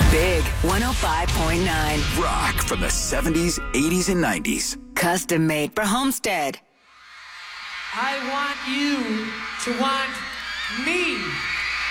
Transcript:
Big 105.9. Rock from the 70s, 80s, and 90s. Custom made for Homestead. I want you to want me.